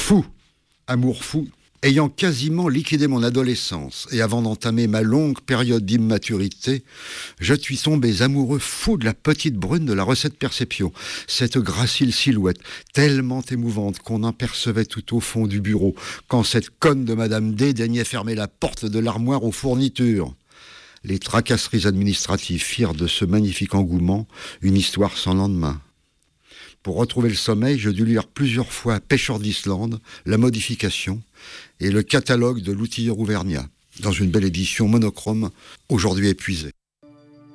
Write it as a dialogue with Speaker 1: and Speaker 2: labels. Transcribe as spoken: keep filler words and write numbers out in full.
Speaker 1: Fou, amour fou, ayant quasiment liquidé mon adolescence et avant d'entamer ma longue période d'immaturité, je suis tombé amoureux fou de la petite brune de la recette Perception, cette gracile silhouette tellement émouvante qu'on en percevait tout au fond du bureau quand cette conne de Madame D daignait fermer la porte de l'armoire aux fournitures. Les tracasseries administratives firent de ce magnifique engouement une histoire sans lendemain. Pour retrouver le sommeil, je dus lire plusieurs fois Pêcheur d'Islande, La Modification et le catalogue de l'outilleur Auvergnat, dans une belle édition monochrome, aujourd'hui épuisée.